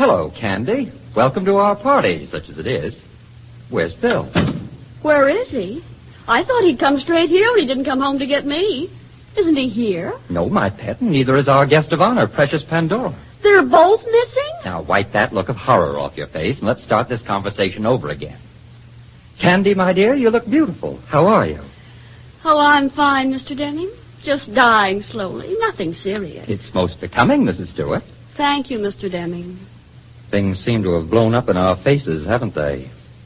Hello, Candy. Welcome to our party, such as it is. Where's Bill? Where is he? I thought he'd come straight here and he didn't come home to get me. Isn't he here? No, my pet, and neither is our guest of honor, Precious Pandora. They're both missing? Now, wipe that look of horror off your face and let's start this conversation over again. Candy, my dear, you look beautiful. How are you? Oh, I'm fine, Mr. Denning. Just dying slowly. Nothing serious. It's most becoming, Mrs. Stewart. Thank you, Mr. Deming. Things seem to have blown up in our faces, haven't they?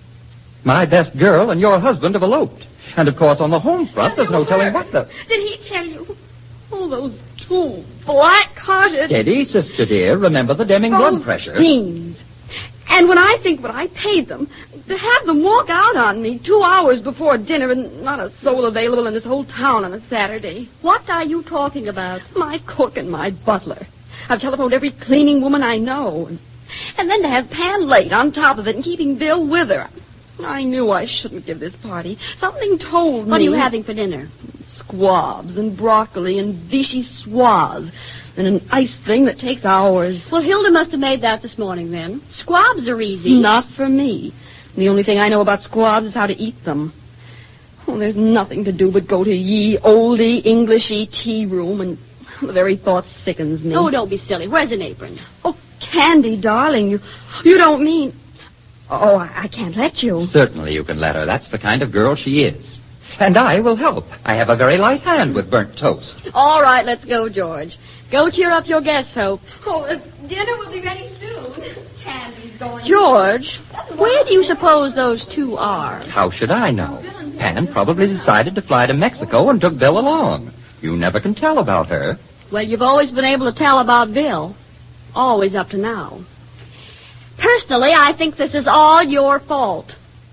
My best girl and your husband have eloped. And, of course, on the home front, there's no telling what the... Did he tell you? Oh, those two black-hearted... Steady, sister dear. Remember the Deming blood pressure. Fiends. And when I think what I paid them, to have them walk out on me 2 hours before dinner and not a soul available in this whole town on a Saturday. What are you talking about? My cook and my butler. I've telephoned every cleaning woman I know. And then to have Pan late on top of it and keeping Bill with her. I knew I shouldn't give this party. Something told me... What are you having for dinner? Squabs and broccoli and vichyssoise and an ice thing that takes hours. Well, Hilda must have made that this morning, then. Squabs are easy. Not for me. The only thing I know about squabs is how to eat them. Oh, there's nothing to do but go to ye oldie Englishy tea room, and the very thought sickens me. Oh, don't be silly. Where's an apron? Oh, Candy, darling, you don't mean... Oh, I can't let you. Certainly you can let her. That's the kind of girl she is. And I will help. I have a very light hand with burnt toast. All right, let's go, George. Go cheer up your guests, Hope. Oh, dinner will be ready soon. Candy's going... George, where do you suppose those two are? How should I know? Pan probably decided to fly to Mexico and took Bill along. You never can tell about her. Well, you've always been able to tell about Bill. Always up to now. Personally, I think this is all your fault.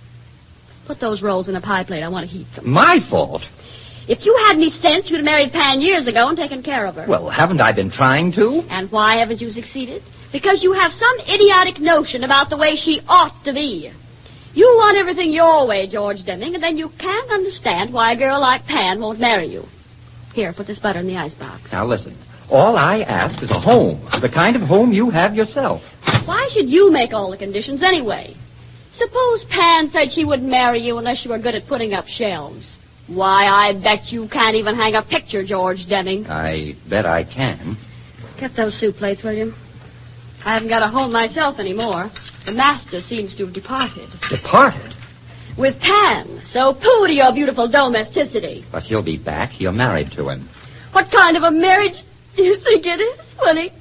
Put those rolls in a pie plate. I want to heat them. My fault? If you had any sense, you'd have married Pan years ago and taken care of her. Well, haven't I been trying to? And why haven't you succeeded? Because you have some idiotic notion about the way she ought to be. You want everything your way, George Deming, and then you can't understand why a girl like Pan won't marry you. Here, put this butter in the icebox. Now, listen. All I ask is a home, the kind of home you have yourself. Why should you make all the conditions anyway? Suppose Pan said she wouldn't marry you unless you were good at putting up shelves. Why, I bet you can't even hang a picture, George Deming. I bet I can. Get those soup plates, will you? I haven't got a home myself anymore. The master seems to have departed. Departed? With Pan. So pooh to your beautiful domesticity. But he'll be back. You're married to him. What kind of a marriage do you think it is, Willie?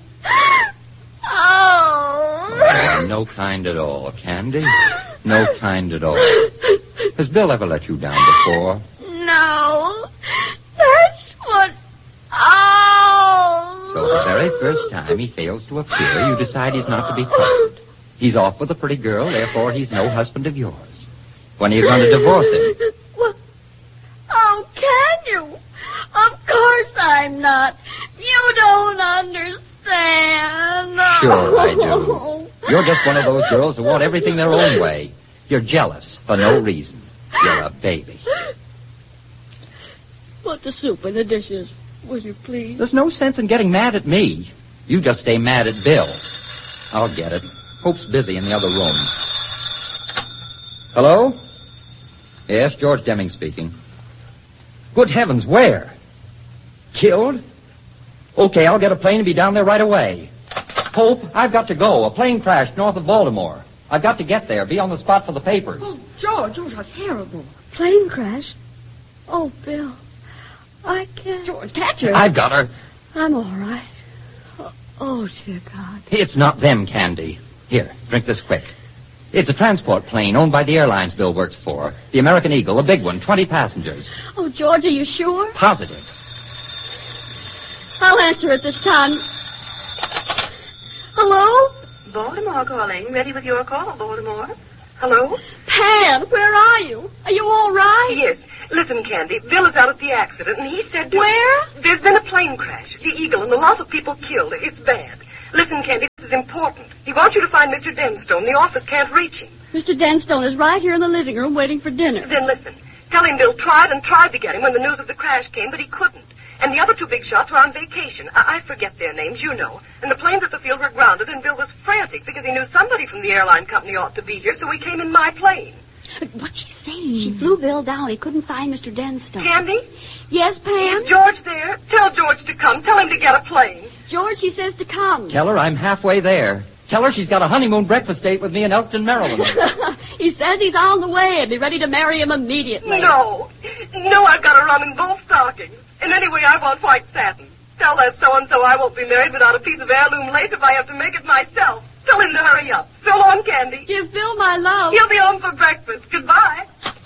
Oh, no kind at all, Candy. No kind at all. Has Bill ever let you down before? No. That's what... Oh. So the very first time he fails to appear, you decide he's not to be trusted. He's off with a pretty girl, therefore he's no husband of yours. When are you going to divorce him? Well, oh, can you? Of course I'm not. You don't understand. Sure I do. You're just one of those girls who want everything their own way. You're jealous for no reason. You're a baby. Put the soup in the dishes, will you please? There's no sense in getting mad at me. You just stay mad at Bill. I'll get it. Hope's busy in the other room. Hello? Yes, George Deming speaking. Good heavens, where? Killed? Okay, I'll get a plane and be down there right away. Hope, I've got to go. A plane crashed north of Baltimore. I've got to get there. Be on the spot for the papers. Oh, George, how terrible. Plane crash? Oh, Bill. I can't. George, catch her. I've got her. I'm all right. Oh, dear God. It's not them, Candy. Here, drink this quick. It's a transport plane owned by the airlines Bill works for. The American Eagle, a big one, 20 passengers. Oh, George, are you sure? Positive. I'll answer it this time. Hello? Baltimore calling. Ready with your call, Baltimore. Hello? Pan, where are you? Are you all right? Yes. Listen, Candy, Bill is out at the accident, and he said to... Where? There's been a plane crash. The Eagle, and a lot of people killed. It's bad. Listen, Candy, this is important. He wants you to find Mr. Denstone. The office can't reach him. Mr. Denstone is right here in the living room waiting for dinner. Then listen. Tell him Bill tried and tried to get him when the news of the crash came, but he couldn't. And the other two big shots were on vacation. I forget their names, you know. And the planes at the field were grounded, and Bill was frantic because he knew somebody from the airline company ought to be here, so he came in my plane. What's she saying? She flew Bill down. He couldn't find Mr. Denstone. Candy? Yes, Pam? Is George there? Tell George to come. Tell him to get a plane. George, he says to come. Tell her I'm halfway there. Tell her she's got a honeymoon breakfast date with me in Elkton, Maryland. He says he's on the way and be ready to marry him immediately. No, I've got to run in both stockings. And anyway, I want white satin. Tell that so-and-so I won't be married without a piece of heirloom lace if I have to make it myself. Tell him to hurry up. So long, Candy. Give Bill my love. He'll be home for breakfast. Goodbye.